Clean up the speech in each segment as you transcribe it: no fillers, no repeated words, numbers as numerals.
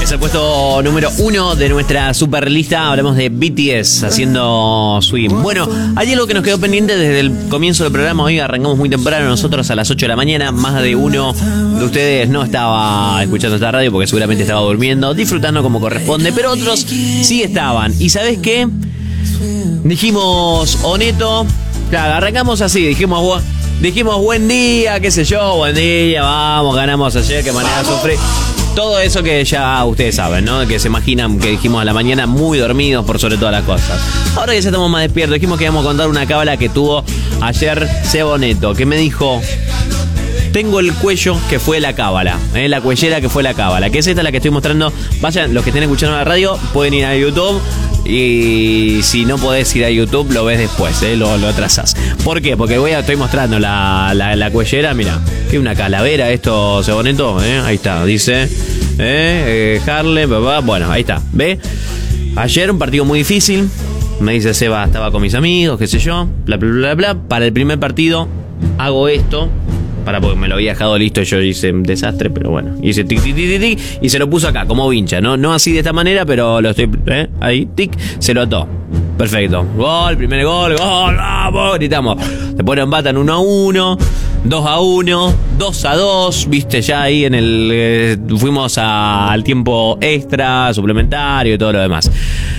Es el puesto número 1 de nuestra super lista. Hablamos de BTS haciendo Swim. Bueno, hay algo que nos quedó pendiente desde el comienzo del programa. Hoy arrancamos muy temprano, nosotros a las 8 de la mañana. Más de uno de ustedes no estaba escuchando esta radio porque seguramente estaba durmiendo, disfrutando como corresponde, pero otros sí estaban. ¿Y sabés qué? Dijimos, Oneto, claro, arrancamos así, dijimos buen día, qué sé yo, buen día, vamos, ganamos ayer, qué manera sufrí. Todo eso que ya ustedes saben, ¿no? Que se imaginan que dijimos a la mañana muy dormidos por sobre todas las cosas. Ahora que ya estamos más despiertos, dijimos que íbamos a contar una cábala que tuvo ayer Seba Oneto, que me dijo: tengo el cuello que fue la cábala, la cuellera que fue la cábala, que es esta la que estoy mostrando. Vayan, los que estén escuchando la radio, pueden ir a YouTube. Y si no podés ir a YouTube, lo ves después, lo atrasás. ¿Por qué? Porque estoy mostrando la cuellera. Mira, que una calavera esto, Seba Oneto, ahí está, dice Harlem, papá. Bueno, ahí está, ¿ve? Ayer un partido muy difícil. Me dice Seba, estaba con mis amigos, qué sé yo, bla, bla, bla, bla. Para el primer partido hago esto. Porque me lo había dejado listo, yo hice un desastre, pero bueno, hice tic, tic, tic, tic, y se lo puso acá, como vincha, no así de esta manera, pero lo estoy, ahí, tic, se lo ató. Perfecto, gol, primer gol, vamos, gritamos. Después nos empatan 1-1, 2-1, 2-2, viste, ya ahí en fuimos al tiempo extra, suplementario y todo lo demás.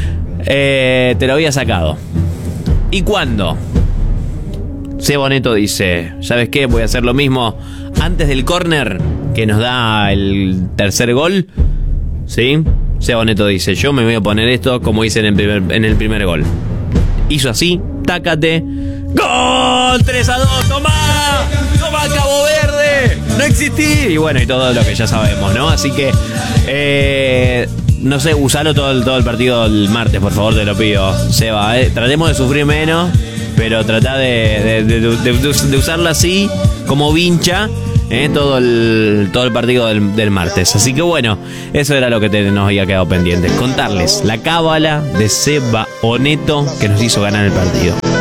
Te lo había sacado. ¿Y cuándo? Seba Oneto dice, ¿sabes qué? Voy a hacer lo mismo antes del córner que nos da el tercer gol. ¿Sí? Seba Oneto dice, yo me voy a poner esto como hice en el primer gol. Hizo así, tácate. ¡Gol! 3-2, ¡toma! ¡Toma, Cabo Verde! ¡No existí! Y bueno, y todo lo que ya sabemos, ¿no? Así que, no sé, usalo todo el partido el martes, por favor, te lo pido, Seba, tratemos de sufrir menos. Pero trata de usarlo así, como vincha, todo el partido del martes. Así que bueno, eso era lo que nos había quedado pendiente. Contarles la cábala de Seba Oneto que nos hizo ganar el partido.